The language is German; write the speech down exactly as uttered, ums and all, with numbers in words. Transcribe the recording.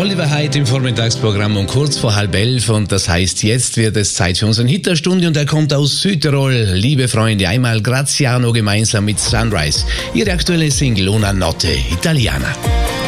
Oliver Heid im Vormittagsprogramm um kurz vor halb elf und das heißt, jetzt wird es Zeit für unseren Hit der Stunde und er kommt aus Südtirol. Liebe Freunde, einmal Graziano gemeinsam mit Sunrise. Ihre aktuelle Single Una Notte Italiana.